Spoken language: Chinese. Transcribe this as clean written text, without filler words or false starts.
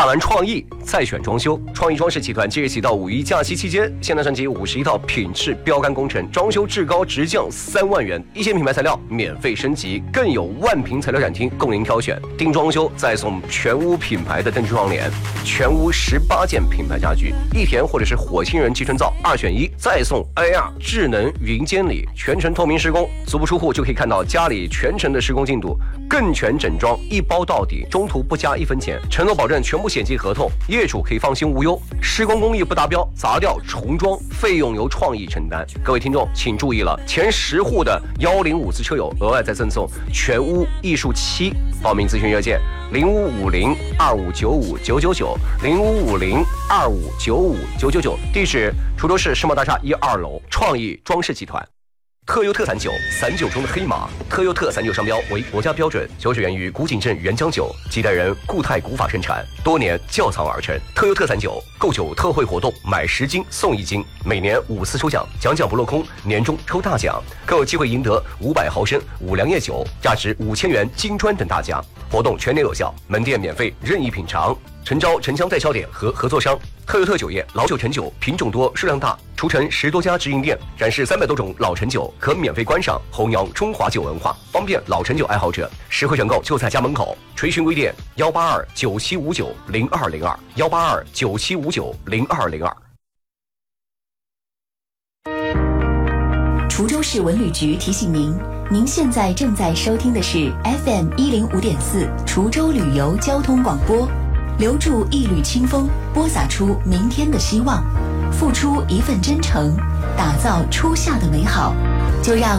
蓝创意再选装修，创意装饰集团即日起到5一假期期间，现代升级51套品质标杆工程，装修至高直降3万元，一线品牌材料免费升级，更有万平材料展厅供您挑选。订装修再送全屋品牌的灯具窗帘，全屋18件品牌家具，益田或者是火星人集成灶2选1，再送 AR 智能云监理，全程透明施工，足不出户就可以看到家里全程的施工进度，更全整装一包到底，中途不加1分钱，承诺保证全部险金合同，业主可以放心无忧。施工工艺不达标，砸掉重装费用由创意承担。各位听众请注意了，前10户的105次车友额外再赠送全屋艺术漆。报名咨询热线0550259599055025959999，地址滁州市世贸大厦1、2楼创意装饰集团。特优特散酒，散酒中的黑马。特优特散酒商标为国家标准，酒水源于古井镇原浆酒，几代人固态古法生产，多年窖藏而成。特优特散酒购酒特惠活动，买10斤送1斤，每年5次抽奖，奖不落空，年终抽大奖，更有机会赢得500毫升五粮液酒，价值5000元金砖等大奖。活动全年有效，门店免费任意品尝。诚招城乡代销点和合作商。特优特酒业老酒陈酒品种多数量大，除城10多家直营店，展示300多种老陈酒，可免费观赏，弘扬中华酒文化，方便老陈酒爱好者。实惠选购就在家门口。垂询微店18297590202，18297590202。 滁州市文旅局提醒您，您现在正在收听的是 FM105.4滁州旅游交通广播。留住一缕清风，播撒出明天的希望，付出一份真诚，打造初夏的美好。就让